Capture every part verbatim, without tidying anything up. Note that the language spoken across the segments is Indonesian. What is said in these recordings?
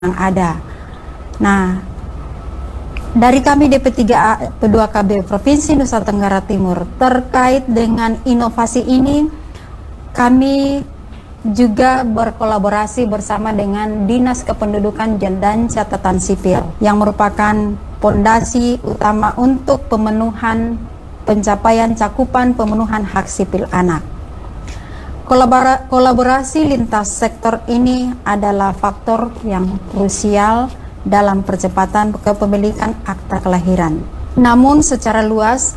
yang ada. Nah, dari kami D P tiga A P dua K B Provinsi Nusa Tenggara Timur terkait dengan inovasi ini, kami juga berkolaborasi bersama dengan Dinas Kependudukan dan Catatan Sipil yang merupakan pondasi utama untuk pemenuhan pencapaian cakupan pemenuhan hak sipil anak. Kolabora, kolaborasi lintas sektor ini adalah faktor yang krusial dalam percepatan kepemilikan akta kelahiran. Namun secara luas,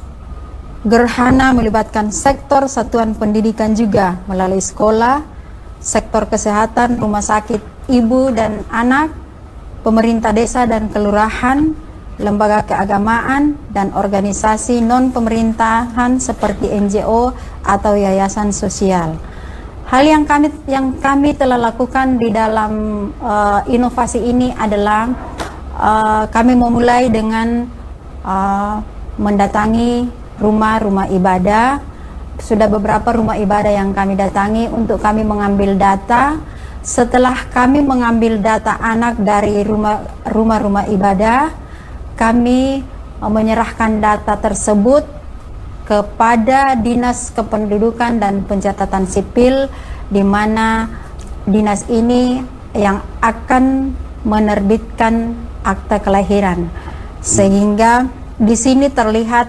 gerhana melibatkan sektor satuan pendidikan juga melalui sekolah, sektor kesehatan, rumah sakit ibu dan anak, pemerintah desa dan kelurahan, lembaga keagamaan, dan organisasi non-pemerintahan seperti N G O atau yayasan sosial. Hal yang kami yang kami telah lakukan di dalam uh, inovasi ini adalah uh, kami memulai dengan uh, mendatangi rumah-rumah ibadah. Sudah beberapa rumah ibadah yang kami datangi untuk kami mengambil data. Setelah kami mengambil data anak dari rumah-rumah ibadah, kami uh, menyerahkan data tersebut kepada Dinas Kependudukan dan Pencatatan Sipil, di mana dinas ini yang akan menerbitkan akta kelahiran. Sehingga di sini terlihat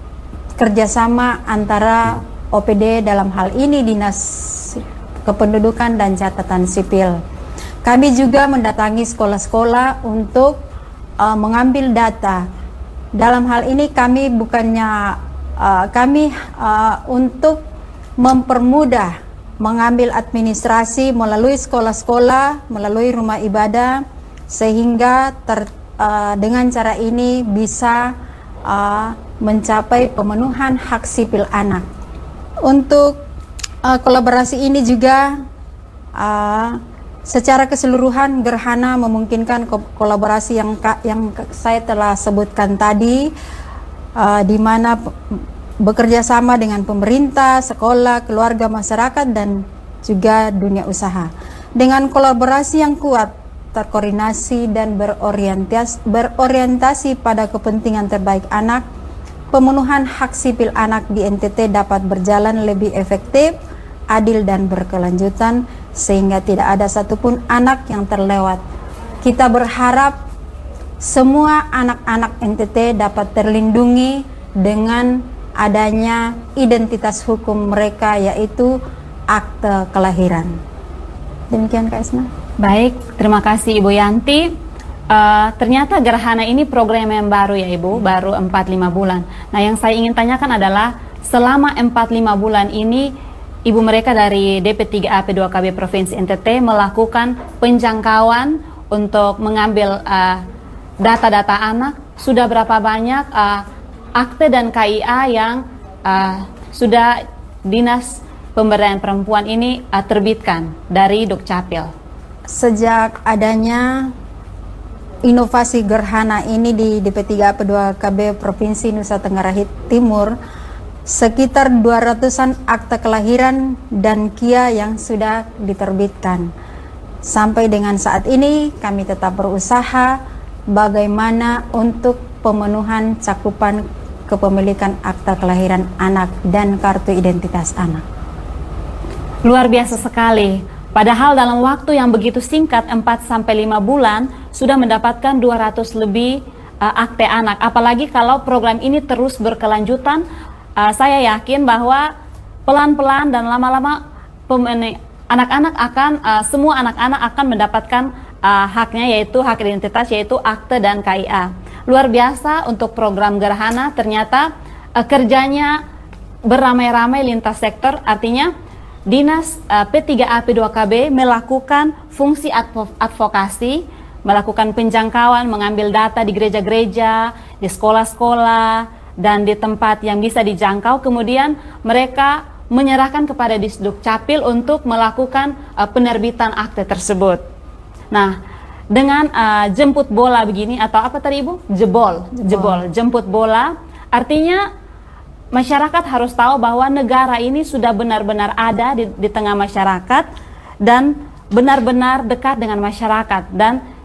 kerjasama antara O P D dalam hal ini Dinas Kependudukan dan Catatan Sipil. Kami juga mendatangi sekolah-sekolah untuk uh, mengambil data. Dalam hal ini kami bukannya Uh, kami uh, untuk mempermudah mengambil administrasi melalui sekolah-sekolah, melalui rumah ibadah, sehingga ter, uh, dengan cara ini bisa uh, mencapai pemenuhan hak sipil anak. Untuk uh, kolaborasi ini juga uh, secara keseluruhan gerhana memungkinkan ko kolaborasi yang yang saya telah sebutkan tadi, Uh, di mana bekerja sama dengan pemerintah, sekolah, keluarga, masyarakat, dan juga dunia usaha. Dengan kolaborasi yang kuat, terkoordinasi dan berorientasi, berorientasi pada kepentingan terbaik anak, pemenuhan hak sipil anak di N T T dapat berjalan lebih efektif, adil, dan berkelanjutan, sehingga tidak ada satupun anak yang terlewat. Kita berharap semua anak-anak N T T dapat terlindungi dengan adanya identitas hukum mereka, yaitu akte kelahiran. Demikian Kak Esma. Baik, terima kasih Ibu Yanti. Uh, ternyata gerhana ini program yang baru ya Ibu, baru empat lima bulan. Nah, yang saya ingin tanyakan adalah selama empat lima bulan ini Ibu mereka dari D P tiga A P dua K B Provinsi N T T melakukan penjangkauan untuk mengambil uh, data-data anak. Sudah berapa banyak uh, akte dan K I A yang uh, sudah Dinas Pemberdayaan Perempuan ini uh, terbitkan dari Dukcapil? Sejak adanya inovasi gerhana ini di D P tiga A P dua K B Provinsi Nusa Tenggara Timur, sekitar dua ratusan akte kelahiran dan K I A yang sudah diterbitkan. Sampai dengan saat ini kami tetap berusaha bagaimana untuk pemenuhan cakupan kepemilikan akta kelahiran anak dan kartu identitas anak. Luar biasa sekali. Padahal dalam waktu yang begitu singkat, empat sampai lima bulan, sudah mendapatkan dua ratus lebih uh, akte anak. Apalagi kalau program ini terus berkelanjutan, uh, saya yakin bahwa pelan-pelan dan lama-lama anak-anak akan, uh, semua anak-anak akan mendapatkan Uh, haknya, yaitu hak identitas, yaitu akte dan K I A. Luar biasa untuk program gerhana. Ternyata uh, kerjanya beramai-ramai lintas sektor. Artinya Dinas uh, P tiga A P dua K B melakukan fungsi advo advokasi, melakukan penjangkauan, mengambil data di gereja-gereja, di sekolah-sekolah, dan di tempat yang bisa dijangkau. Kemudian mereka menyerahkan kepada Disduk Capil untuk melakukan uh, penerbitan akte tersebut. Nah, dengan uh, jemput bola begini, atau apa tadi Ibu? Jebol, jebol, jebol, jemput bola. Artinya masyarakat harus tahu bahwa negara ini sudah benar-benar ada di, di tengah masyarakat dan benar-benar dekat dengan masyarakat, dan